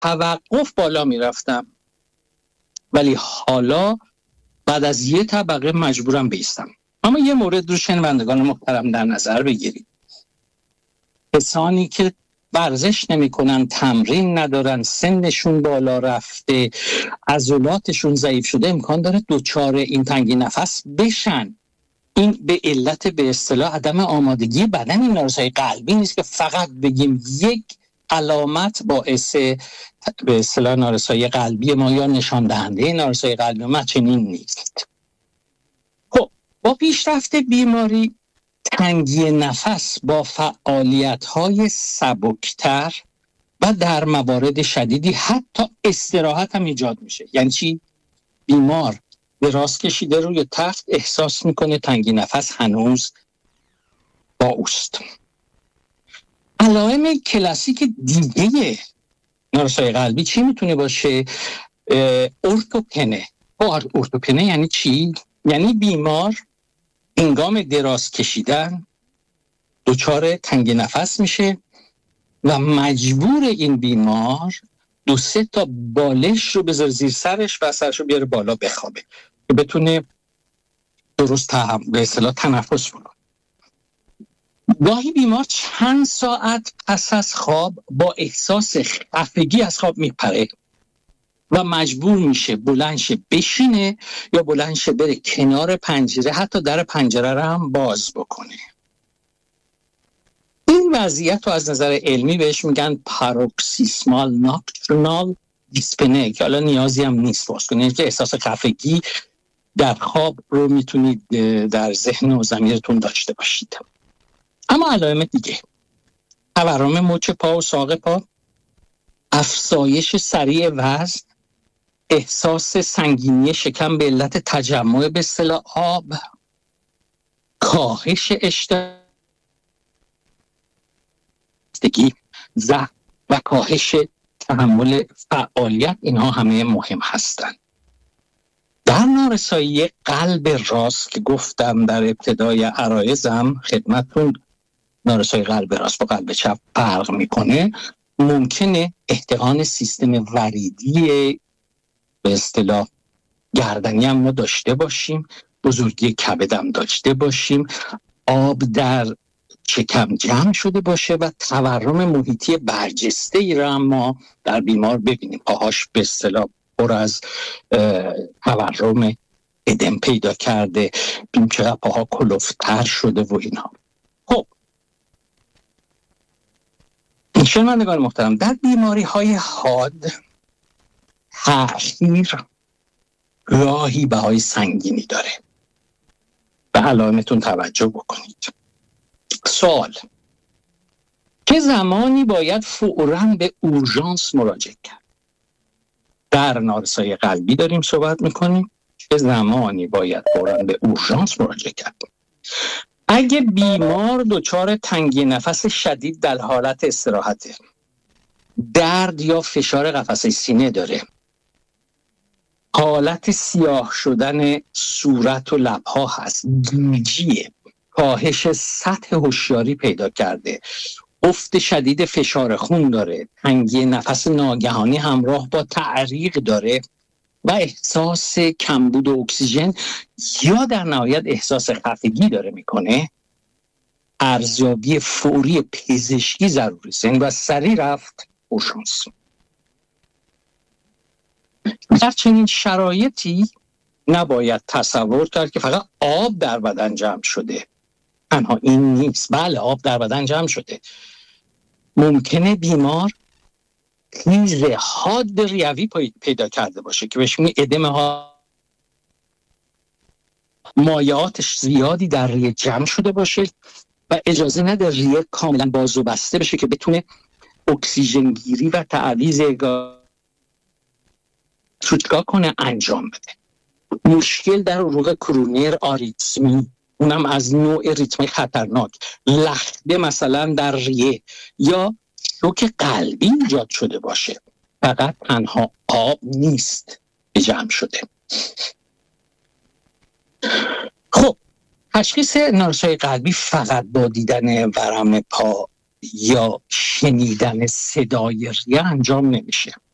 توقف بالا میرفتم، ولی حالا بعد از یه طبقه مجبورم بیستم. اما یه مورد رو شنوندگان محترم در نظر بگیرید. کسانی که ورزش نمی‌کنن، تمرین ندارن، سنشون بالا رفته، عضلاتشون ضعیف شده، امکان داره دچار این تنگی نفس بشن. این به علت به اصطلاح عدم آمادگی بدن. این نارسایی قلبی نیست که فقط بگیم یک علامت باعث به اصطلاح نارسایی قلبی ما یا نشان دهنده نارسایی قلبی ما چنین نیست. خب با پیشرفت بیماری، تنگی نفس با فعالیت‌های سبکتر و در موارد شدیدی حتی استراحت هم ایجاد میشه. یعنی چی؟ بیمار دراز کشیده روی تخت احساس میکنه تنگی نفس هنوز با اوست. علائم کلاسیک دیگه نارسایی قلبی چی میتونه باشه؟ ارتوپنه. ارتوپنه یعنی چی؟ یعنی بیمار هنگام دراز کشیدن دچار تنگی نفس میشه و مجبور این بیمار 2-3 تا بالش رو بذاره زیر سرش و سرش رو بیاره بالا بخوابه که بتونه درست به اصطلاح تنفس بکنه. گاهی بیمار چند ساعت پس از خواب با احساس خفگی از خواب میپره و مجبور میشه بلند شه بشینه یا بلند شه بره کنار پنجره، حتی در پنجره رو هم باز بکنه. این وضعیت رو از نظر علمی بهش میگن پاروکسیسمال ناکتورنال دیسپنه، که حالا نیازی هم نیست باز کنید که احساس خفگی در خواب رو میتونید در ذهن و ضمیرتون داشته باشید. اما علائم دیگه: تورم مچ پا و ساق پا، افزایش سریع وزن، احساس سنگینی شکم به علت تجمع به اصطلاح آب، کاهش اشتها، ضعف و کاهش تحمل فعالیت. اینها همه مهم هستند. در نارسایی قلب راست که گفتم در ابتدای عرایزم خدمتتون، نارسایی قلب راست با قلب چپ فرق میکنه. ممکنه احتقان سیستم وریدی به اصطلاح گردنی هم ما داشته باشیم، بزرگی کبدم داشته باشیم، آب در شکم جمع شده باشه و تورم محیطی برجسته ای را ما در بیمار ببینیم. پاهاش به اصطلاح پر از تورم ادم پیدا کرده، ببینیم چقدر پاها کلفتر شده و اینا. خب شنوندگان محترم، در بیماری های حاد تأخیر راهی بهای سنگینی داره. به علائمتون توجه بکنید. سوال: چه زمانی باید فوراً به اورژانس مراجعه کرد؟ در نارسایی قلبی داریم صحبت میکنیم. چه زمانی باید فوراً به اورژانس مراجعه کرد؟ اگه بیمار دچار تنگی نفس شدید در حالت استراحته، درد یا فشار قفسه سینه داره، حالت سیاه شدن صورت و لب‌ها هست، گیجیه، کاهش سطح هوشیاری پیدا کرده، افت شدید فشار خون داره، تنگی نفس ناگهانی همراه با تعریق داره و احساس کمبود اکسیژن یا در نهایت احساس خفگی داره میکنه، ارزیابی فوری پزشکی ضروری است و سریع رفت اورژانس. در چنین شرایطی نباید تصور کرد که فقط آب در بدن جمع شده. تنها این نیست. بله، آب در بدن جمع شده. ممکنه بیمار خیز حاد ریوی پیدا کرده باشه که بهش میگن ادم ها، مایعاتش زیادی در ریه جمع شده باشه و اجازه نده ریه کاملا باز و بسته بشه که بتونه اکسیژن گیری و تعویض چیکار کنه انجام بده. مشکل در عروق کرونر آریتمی، اونم از نوع ریتم خطرناک، لخته مثلا در ریه یا شوک قلبی ایجاد شده باشه. فقط تنها آب نیست که جمع شده. خب تشخیص نارسایی قلبی فقط با دیدن ورم پا یا شنیدن صدای ریه انجام نمیشه.